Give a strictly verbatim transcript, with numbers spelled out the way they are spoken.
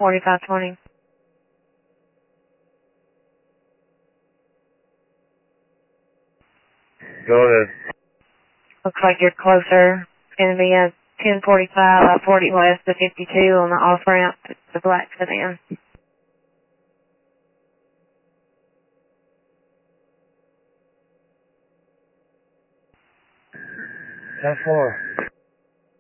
forty-five twenty. Go ahead. Looks like you're closer. It's going to be a ten forty-five, I forty west to fifty-two on the off-ramp to the black sedan. ten four.